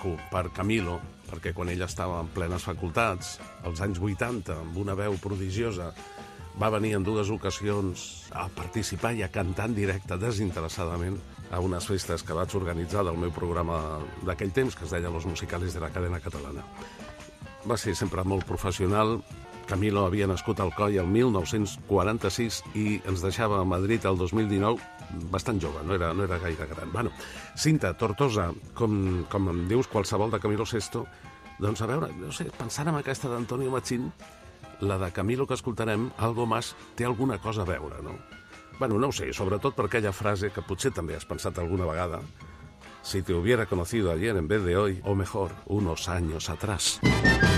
maco per Camilo, perquè quan ell estava en plenes facultats, als anys 80, amb una veu prodigiosa, va venir en 2 ocasions a participar i a cantar en directe desinteressadament a unes festes que vaig organitzar del meu programa d'aquell temps, que es deia Los Musicales de la Cadena Catalana. Va ser sempre molt professional. Camilo havia nascut al Coi el 1946 i ens deixava a Madrid el 2019 bastant jove, no era gaire gran. Bueno, Cinta, Tortosa, com em dius qualsevol de Camilo Sesto, doncs a veure, no sé, pensant en aquesta d'Antonio Machín, la de Camilo que escoltarem, Algo Más, té alguna cosa a veure, no? Bueno, no ho sé, sobretot per aquella frase que potser també has pensat alguna vegada: si te hubiera conocido ayer en vez de hoy, o mejor, unos años atrás.